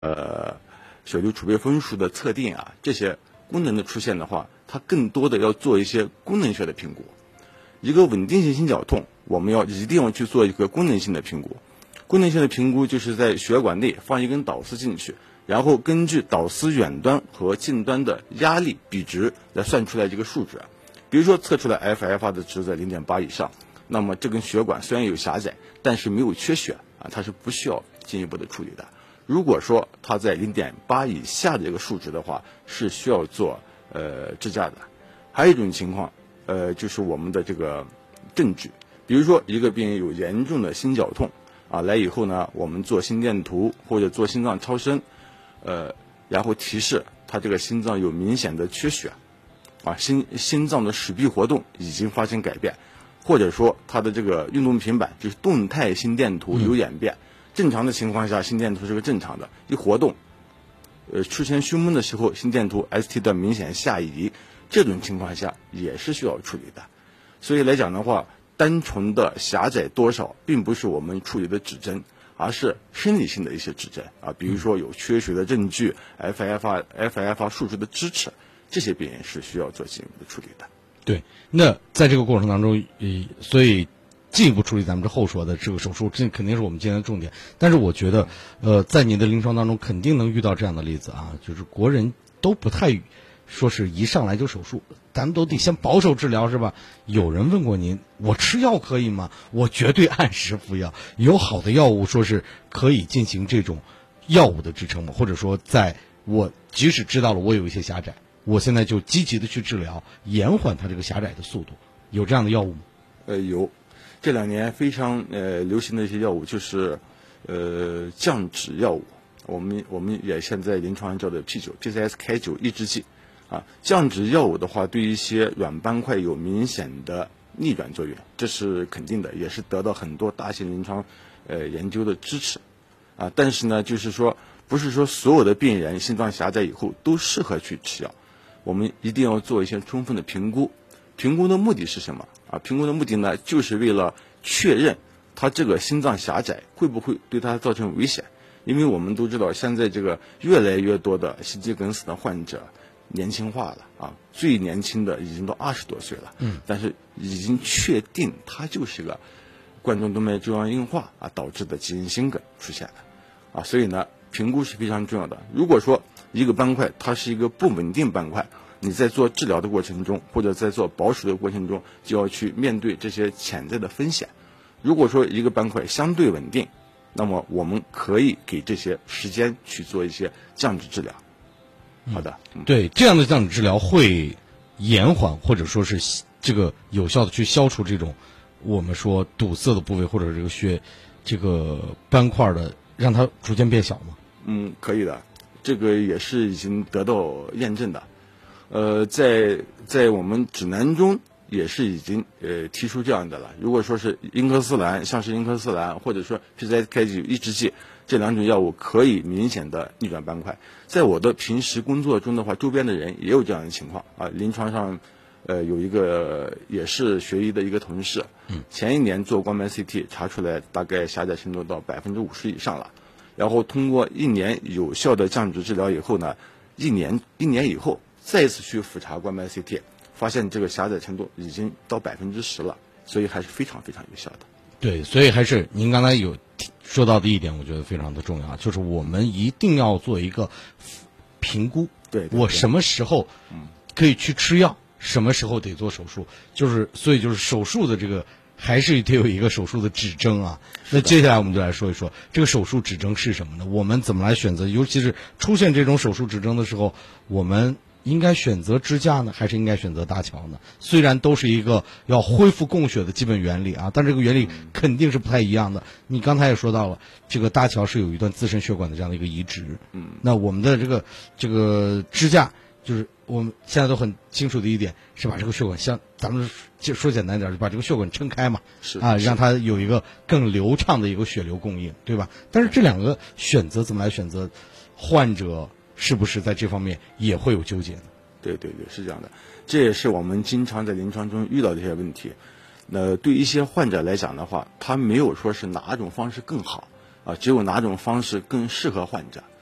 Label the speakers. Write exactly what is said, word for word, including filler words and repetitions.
Speaker 1: 呃血流储备分数的测定啊，这些功能的出现的话，它更多的要做一些功能学的评估。一个稳定性心绞痛，我们要一定要去做一个功能性的评估。功能性的评估就是在血管内放一根导丝进去，然后根据导丝远端和近端的压力比值来算出来这个数值。比如说测出来 F F R 的值在 零点八 以上，那么这根血管虽然有狭窄，但是没有缺血啊，它是不需要进一步的处理的。如果说它在 零点八 以下的这个数值的话，是需要做呃支架的。还有一种情况，呃，就是我们的这个证据，比如说一个病人有严重的心绞痛啊，来以后呢，我们做心电图或者做心脏超声，呃，然后提示他这个心脏有明显的缺血，啊，心心脏的室壁活动已经发生改变，或者说他的这个运动平板就是动态心电图有演变。嗯正常的情况下，心电图是个正常的，一活动，呃，出现胸闷的时候，心电图 S T 的明显下移，这种情况下也是需要处理的。所以来讲的话，单纯的狭窄多少，并不是我们处理的指针，而是生理性的一些指针啊，比如说有缺血的证据 ，F F R F F R 数值的支持，这些病人是需要做进一步的处理的。
Speaker 2: 对，那在这个过程当中，呃，所以。进一步处理咱们这后说的这个手术，这肯定是我们今天的重点。但是我觉得，呃，在您的临床当中肯定能遇到这样的例子啊，就是国人都不太说是一上来就手术，咱们都得先保守治疗，是吧？有人问过您，我吃药可以吗？我绝对按时服药。有好的药物说是可以进行这种药物的支撑吗？或者说，在我即使知道了我有一些狭窄，我现在就积极的去治疗，延缓它这个狭窄的速度，有这样的药物吗？
Speaker 1: 呃，有。这两年非常呃流行的一些药物就是呃降脂药物，我们我们也现在临床上叫的 P 九 P C S K 九抑制剂啊。降脂药物的话，对一些软斑块有明显的逆转作用，这是肯定的，也是得到很多大型临床呃研究的支持啊。但是呢，就是说不是说所有的病人心脏狭窄以后都适合去吃药，我们一定要做一些充分的评估。评估的目的是什么啊？评估的目的呢，就是为了确认他这个心脏狭窄会不会对他造成危险。因为我们都知道，现在这个越来越多的心肌梗死的患者年轻化了啊，最年轻的已经到二十多岁了，嗯，但是已经确定他就是个冠状动脉粥样硬化啊导致的急性心梗出现的啊，所以呢，评估是非常重要的。如果说一个斑块它是一个不稳定斑块，你在做治疗的过程中，或者在做保守的过程中，就要去面对这些潜在的风险。如果说一个斑块相对稳定，那么我们可以给这些时间去做一些降脂治疗。好的，
Speaker 2: 嗯、对，这样的降脂治疗会延缓或者说是这个有效的去消除这种我们说堵塞的部位或者这个血这个斑块的，让它逐渐变小吗？
Speaker 1: 嗯，可以的，这个也是已经得到验证的。呃，在在我们指南中也是已经呃提出这样的了。如果说是英科司兰，像是英科司兰，或者说 P C S K 九抑制剂这两种药物，可以明显的逆转斑块。在我的平时工作中的话，周边的人也有这样的情况啊。临床上，呃，有一个也是学医的一个同事，嗯，前一年做光斑 C T 查出来大概狭窄程度到百分之五十以上了，然后通过一年有效的降脂治疗以后呢，一年一年以后。再次去复查光斑 C T， 发现这个狭窄程度已经到百分之十了，所以还是非常非常有效的。
Speaker 2: 对，所以还是您刚才有说到的一点，我觉得非常的重要，就是我们一定要做一个评估。
Speaker 1: 对，对对，
Speaker 2: 我什么时候可以去吃药，什么时候得做手术，就是所以就是手术的这个还是得有一个手术的指征啊。那接下来我们就来说一说这个手术指征是什么呢？我们怎么来选择？尤其是出现这种手术指征的时候，我们应该选择支架呢，还是应该选择搭桥呢？虽然都是一个要恢复供血的基本原理啊，但这个原理肯定是不太一样的。你刚才也说到了，这个搭桥是有一段自身血管的这样的一个移植，嗯，那我们的这个这个支架，就是我们现在都很清楚的一点是把这个血管，像咱们就说简单点，就把这个血管撑开嘛，
Speaker 1: 是
Speaker 2: 啊，让它有一个更流畅的一个血流供应，对吧？但是这两个选择怎么来选择，患者是不是在这方面也会有纠结呢？
Speaker 1: 对对对，是这样的，这也是我们经常在临床中遇到的一些问题。那对一些患者来讲的话，他没有说是哪种方式更好啊，只有哪种方式更适合患者。